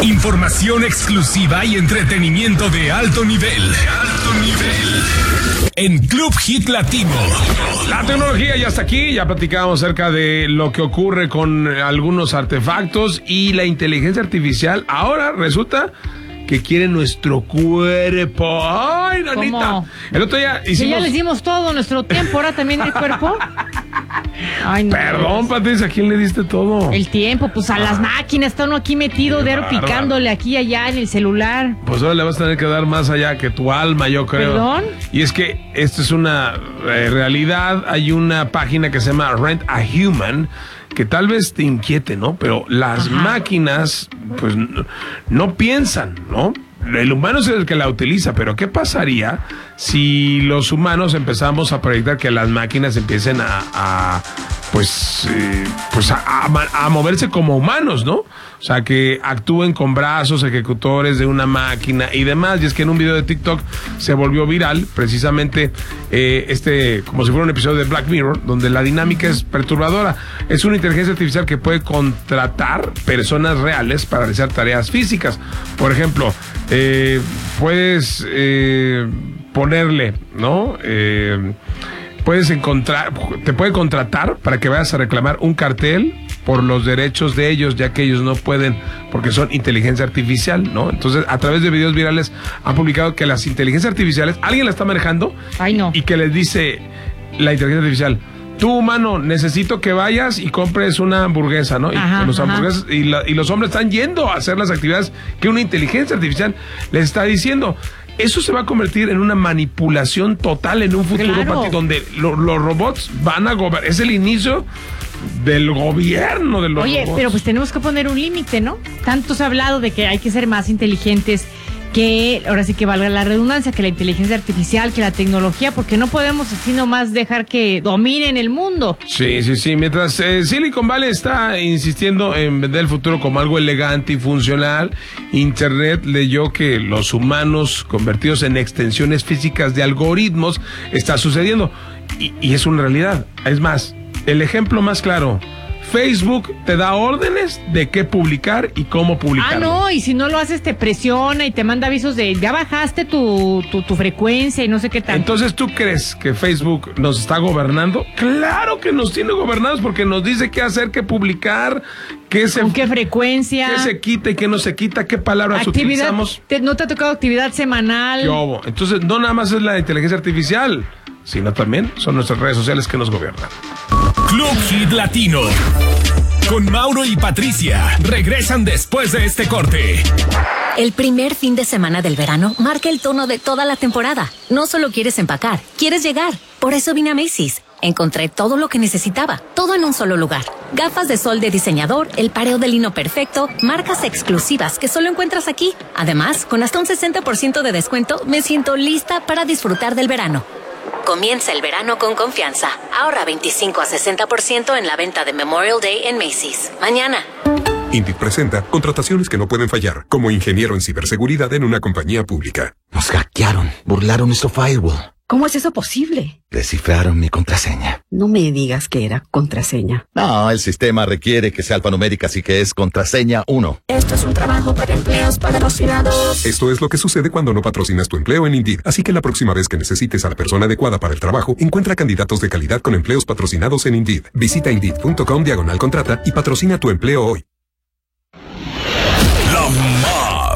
Información exclusiva y entretenimiento de alto nivel. En Club Hit Latino. La tecnología ya está aquí, ya platicamos acerca de lo que ocurre con algunos artefactos y la inteligencia artificial. Ahora resulta que quiere nuestro cuerpo. ¡Ay, nanita! ¿Cómo? El otro día hicimos... Que ya les dimos todo nuestro tiempo, ahora también el cuerpo. Ay, no. Perdón, Patricia, ¿a quién le diste todo? El tiempo, pues a las máquinas, está uno aquí metido, dedo picándole aquí y allá en el celular. Pues ahora le vas a tener que dar más allá que tu alma, yo creo. ¿Perdón? Y es que esto es una realidad. Hay una página que se llama Rent a Human, que tal vez te inquiete, ¿no? Pero las máquinas, pues, no piensan, ¿no? El humano es el que la utiliza, pero ¿qué pasaría si los humanos empezamos a proyectar que las máquinas empiecen a moverse como humanos, ¿no? O sea, que actúen con brazos ejecutores de una máquina y demás. Y es que en un video de TikTok se volvió viral precisamente como si fuera un episodio de Black Mirror, donde la dinámica es perturbadora. Es una inteligencia artificial que puede contratar personas reales para realizar tareas físicas. Por ejemplo, puedes ponerle, ¿no? Te puede contratar para que vayas a reclamar un cartel por los derechos de ellos, ya que ellos no pueden, porque son inteligencia artificial, ¿no? Entonces, a través de videos virales han publicado que las inteligencias artificiales, alguien la está manejando. Ay, no. Y que les dice la inteligencia artificial: tú, humano, necesito que vayas y compres una hamburguesa, ¿no? Hamburguesas, y los hombres están yendo a hacer las actividades que una inteligencia artificial les está diciendo. Eso se va a convertir en una manipulación total en un futuro, Claro. Pati, donde los robots van a gobernar. Es el inicio del gobierno de los robots. Oye, pero pues tenemos que poner un límite, ¿no? Tanto se ha hablado de que hay que ser más inteligentes, que ahora sí que valga la redundancia, que la inteligencia artificial, que la tecnología, porque no podemos así nomás dejar que dominen el mundo. Sí. Mientras Silicon Valley está insistiendo en vender el futuro como algo elegante y funcional, Internet leyó que los humanos convertidos en extensiones físicas de algoritmos está sucediendo. Y es una realidad. Es más, el ejemplo más claro: Facebook te da órdenes de qué publicar y cómo publicar. Ah, no, y si no lo haces te presiona y te manda avisos de ya bajaste tu frecuencia y no sé qué tal. Entonces, ¿tú crees que Facebook nos está gobernando? Claro que nos tiene gobernados, porque nos dice qué hacer, qué publicar, ¿con qué frecuencia? qué se quita y qué no se quita, qué palabras utilizamos. ¿No te ha tocado actividad semanal? ¿Qué hubo? Entonces, no nada más es la inteligencia artificial, sino también son nuestras redes sociales que nos gobiernan. Club Hit Latino. Con Mauro y Patricia. Regresan después de este corte. El primer fin de semana del verano marca el tono de toda la temporada. No solo quieres empacar, quieres llegar. Por eso vine a Macy's. Encontré todo lo que necesitaba, todo en un solo lugar. Gafas de sol de diseñador, el pareo de lino perfecto, marcas exclusivas que solo encuentras aquí. Además, con hasta un 60% de descuento, me siento lista para disfrutar del verano. Comienza el verano con confianza. Ahorra 25 a 60% en la venta de Memorial Day en Macy's. Mañana. Indeed presenta contrataciones que no pueden fallar, como ingeniero en ciberseguridad en una compañía pública. Nos hackearon, burlaron nuestro firewall. ¿Cómo es eso posible? Descifraron mi contraseña. No me digas que era contraseña. No, el sistema requiere que sea alfanumérica, así que es contraseña 1. Esto es un trabajo para empleos patrocinados. Esto es lo que sucede cuando no patrocinas tu empleo en Indeed. Así que la próxima vez que necesites a la persona adecuada para el trabajo, encuentra candidatos de calidad con empleos patrocinados en Indeed. Visita Indeed.com/contrata y patrocina tu empleo hoy.